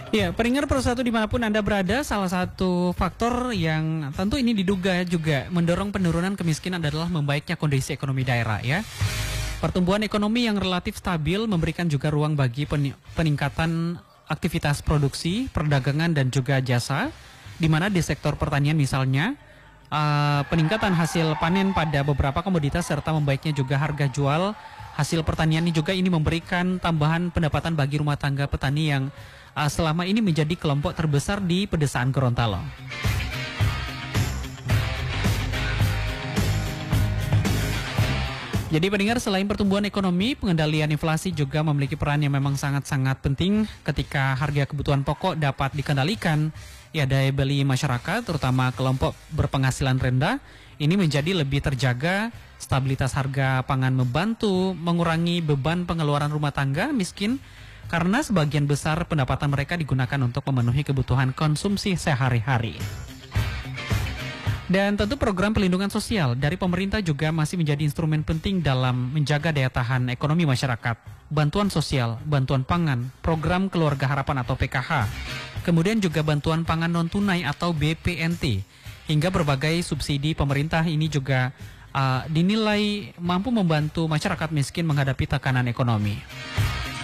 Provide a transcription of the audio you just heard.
Ya, pendengar Persatu dimanapun Anda berada, salah satu faktor yang tentu ini diduga juga mendorong penurunan kemiskinan adalah membaiknya kondisi ekonomi daerah ya. Pertumbuhan ekonomi yang relatif stabil memberikan juga ruang bagi peningkatan aktivitas produksi, perdagangan dan juga jasa, di mana di sektor pertanian misalnya, peningkatan hasil panen pada beberapa komoditas serta membaiknya juga harga jual hasil pertanian ini memberikan tambahan pendapatan bagi rumah tangga petani yang selama ini menjadi kelompok terbesar di pedesaan Gorontalo. Jadi pendengar, selain pertumbuhan ekonomi, pengendalian inflasi juga memiliki peran yang memang sangat-sangat penting ketika harga kebutuhan pokok dapat dikendalikan. Ya, daya beli masyarakat, terutama kelompok berpenghasilan rendah, ini menjadi lebih terjaga. Stabilitas harga pangan membantu mengurangi beban pengeluaran rumah tangga miskin, karena sebagian besar pendapatan mereka digunakan untuk memenuhi kebutuhan konsumsi sehari-hari. Dan tentu program pelindungan sosial dari pemerintah juga masih menjadi instrumen penting dalam menjaga daya tahan ekonomi masyarakat. Bantuan sosial, bantuan pangan, program keluarga harapan atau PKH, kemudian juga bantuan pangan non-tunai atau BPNT, hingga berbagai subsidi pemerintah ini juga dinilai mampu membantu masyarakat miskin menghadapi tekanan ekonomi.